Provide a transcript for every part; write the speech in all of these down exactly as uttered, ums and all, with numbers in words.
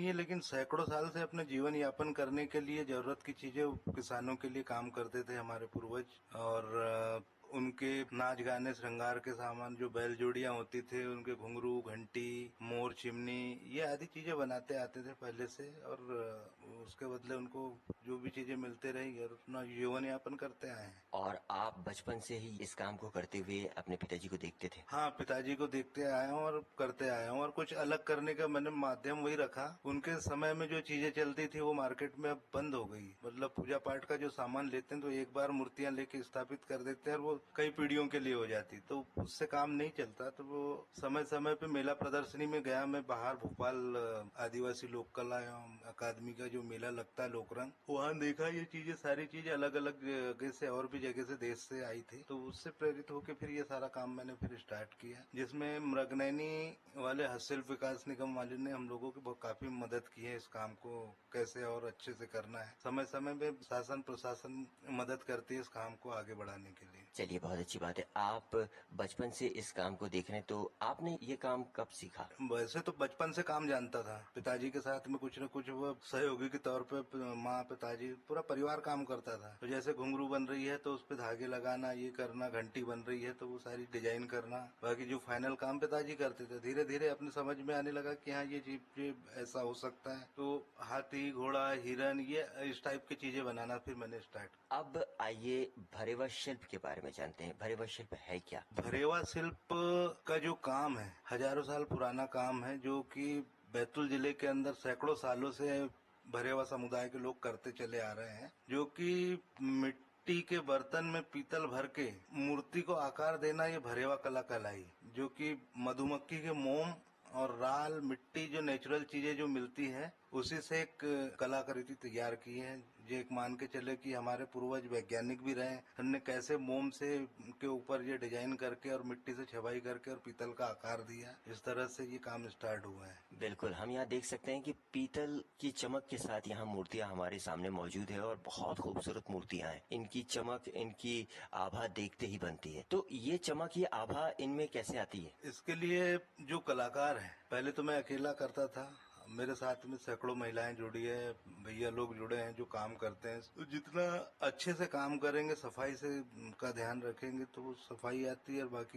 नहीं है, लेकिन सैकड़ों साल से अपने जीवन यापन करने के लिए जरूरत की चीजें किसानों के लिए काम करते थे हमारे पूर्वज। और अ, उनके नाच गाने श्रृंगार के सामान जो बैल जोड़ियां होती थे, उनके घुंघरू, घंटी, मोर, चिमनी, ये आदि चीजें बनाते आते थे पहले से। और अ, उसके बदले उनको जो भी चीजें मिलते रही और अपना जीवन यापन करते आए हैं। और आप बचपन से ही इस काम को करते हुए अपने पिताजी को देखते थे? हाँ, पिताजी को देखते आया हूँ और करते आया हूँ, और कुछ अलग करने का मैंने माध्यम वही रखा। उनके समय में जो चीजें चलती थी वो मार्केट में अब बंद हो गई। मतलब पूजा पाठ का जो सामान लेते हैं तो एक बार मूर्तियां लेके स्थापित कर देते हैं और वो कई पीढ़ियों के लिए हो जाती, तो उससे काम नहीं चलता। तो वो समय समय पे मेला प्रदर्शनी में गया मैं बाहर, भोपाल आदिवासी लोक कला एवं अकादमी का जो मेला लगता है लोकरंग, वहाँ देखा ये चीजें, सारी चीजें अलग अलग जगह से और भी जगह से देश से आई थी। तो उससे प्रेरित होकर फिर ये सारा काम मैंने फिर स्टार्ट किया, जिसमें मृगनयनी वाले हस्तशिल्प विकास निगम वाले ने हम लोगों की बहुत काफी मदद की है। इस काम को कैसे और अच्छे से करना है, समय समय में शासन प्रशासन मदद करती है इस काम को आगे बढ़ाने के लिए। चलिए, बहुत अच्छी बात है। आप बचपन से इस काम को देख रहे हैं, तो आपने ये काम कब सीखा? वैसे तो बचपन से काम जानता था, पिताजी के साथ में कुछ न कुछ वो सहयोगी के तौर पे माँ, पिताजी, पूरा परिवार काम करता था। तो जैसे घुंघरू बन रही है तो उस पे धागे लगाना, ये करना, घंटी बन रही है तो वो सारी डिजाइन करना, बाकी जो फाइनल काम पिताजी करते थे। धीरे धीरे अपने समझ में आने लगा कि हाँ ये चीज ये ऐसा हो सकता है, तो हाथी, घोड़ा, हिरन, ये इस टाइप की चीजें बनाना फिर मैंने स्टार्ट। अब आइए भरेवा शिल्प के बारे में जानते हैं। भरेवा शिल्प है क्या? भरेवा शिल्प का जो काम है हजारों साल पुराना काम है, जो कि बैतूल जिले के अंदर सैकड़ों सालों से भरेवा समुदाय के लोग करते चले आ रहे हैं। जो कि मिट्टी के बर्तन में पीतल भर के मूर्ति को आकार देना, ये भरेवा कला कहलाई। जो कि मधुमक्खी के मोम और राल, मिट्टी, जो नेचुरल चीजें जो मिलती है, उसी से एक कलाकृति तैयार की है। ये एक मान के चले कि हमारे पूर्वज वैज्ञानिक भी रहे, हमने कैसे मोम से के ऊपर ये डिजाइन करके और मिट्टी से छपाई करके और पीतल का आकार दिया, इस तरह से ये काम स्टार्ट हुआ है। बिल्कुल, हम यहाँ देख सकते हैं कि पीतल की चमक के साथ यहाँ मूर्तियां हमारे सामने मौजूद है और बहुत खूबसूरत मूर्तियां हैं। इनकी चमक, इनकी आभा देखते ही बनती है। तो ये चमक, ये आभा इनमें कैसे आती है? इसके लिए जो कलाकार है, पहले तो मैं अकेला करता था, मेरे साथ में सैकड़ों महिलाएं जुड़ी है, भैया लोग जुड़े हैं जो काम करते हैं। तो जितना अच्छे से काम करेंगे, सफाई से का ध्यान रखेंगे तो वो सफाई आती है। और बाकी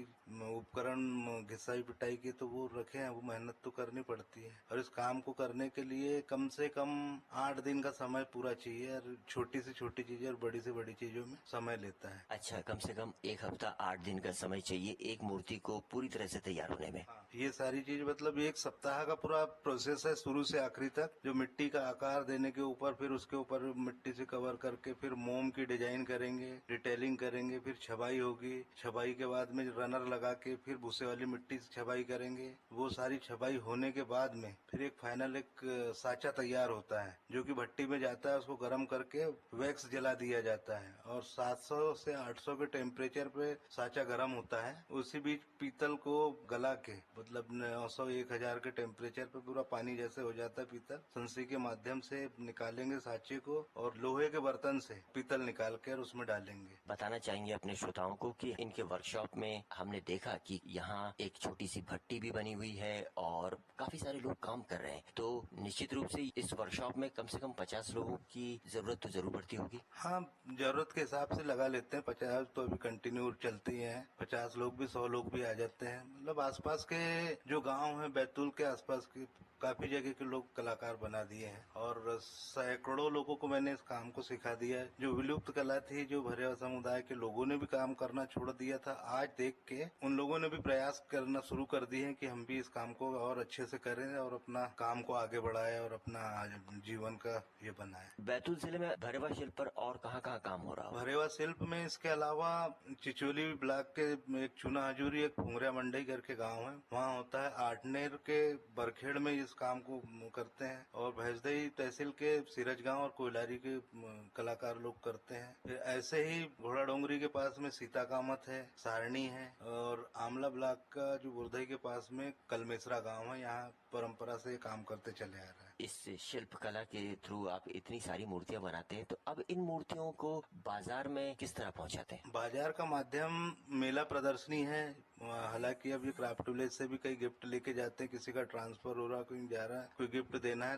उपकरण घिसाई पिटाई की तो वो रखे हैं, वो मेहनत तो करनी पड़ती है। और इस काम को करने के लिए कम से कम आठ दिन का समय पूरा चाहिए, और छोटी से छोटी चीजें और बड़ी से बड़ी चीजों में समय लेता है। अच्छा, कम से कम एक हफ्ता, आठ दिन का समय चाहिए एक मूर्ति को पूरी तरह से तैयार होने में। हाँ, ये सारी चीज मतलब एक सप्ताह का पूरा प्रोसेस है, शुरू से आखिरी तक। जो मिट्टी का आकार देने के ऊपर, फिर उसके ऊपर मिट्टी से कवर करके, फिर मोम की डिजाइन करेंगे, डिटेलिंग करेंगे, फिर छबाई होगी। छबाई के बाद में रनर लगा के फिर भूसे वाली मिट्टी से छबाई करेंगे। वो सारी छबाई होने के बाद में फिर एक फाइनल एक साचा तैयार होता है, जो कि भट्टी में जाता है, उसको गर्म करके वैक्स जला दिया जाता है। और सात सौ से आठ सौ के टेम्परेचर पे साचा गर्म होता है। उसी बीच पीतल को गला के, मतलब नौ सौ एक हजार के टेम्परेचर पे पूरा पानी जैसे हो जाता है पीतल, संसी के माध्यम से निकालेंगे साचे को, और लोहे के बर्तन से पीतल निकाल कर उसमें डालेंगे। बताना चाहेंगे अपने श्रोताओं को कि इनके वर्कशॉप में हमने देखा कि यहाँ एक छोटी सी भट्टी भी बनी हुई है और काफी सारे लोग काम कर रहे हैं। तो निश्चित रूप से इस वर्कशॉप में कम से कम पचास लोगों की जरूरत तो जरूर पड़ती होगी। हाँ, जरूरत के हिसाब से लगा लेते हैं। पचास तो अभी कंटिन्यू चलती है, पचास लोग भी, सौ लोग भी आ जाते हैं। मतलब आसपास के जो गांव हैं, बैतूल के आसपास के काफी जगह के लोग कलाकार बना दिए हैं। और सैकड़ों लोगों को मैंने इस काम को सिखा दिया है। जो विलुप्त कला थी, जो भरेवा समुदाय के लोगों ने भी काम करना छोड़ दिया था, आज देख के उन लोगों ने भी प्रयास करना शुरू कर दिए हैं कि हम भी इस काम को और अच्छे से करें और अपना काम को आगे बढ़ाए और अपना जीवन का ये बनाए। बैतूल जिले में भरेवा शिल्प पर और कहाँ कहाँ काम हो रहा है? भरेवा शिल्प में इसके अलावा चिचोली ब्लॉक के एक चुना हजूरी, एक फुंगरिया मंडई करके गांव है, वहाँ होता है। आठनेर के बरखेड़ में इस काम को करते हैं। और भैंसदई तहसील के सिरज गांव और कोयलारी के कलाकार लोग करते हैं। फिर ऐसे ही घोड़ा डोंगरी के पास में सीता कामत है, सारणी है। और आमला ब्लॉक का जो बुरधई के पास में कलमेसरा गाँव है, यहाँ परंपरा से काम करते चले आ रहे हैं। इस शिल्प कला के थ्रू आप इतनी सारी मूर्तियां बनाते हैं, तो अब इन मूर्तियों को बाजार में किस तरह पहुंचाते हैं? बाजार का माध्यम मेला प्रदर्शनी है। हालांकि अब ये क्राफ्ट विलेज से भी कई गिफ्ट लेके जाते हैं, किसी का ट्रांसफर हो रहा, कोई जा रहा है, कोई गिफ्ट देना है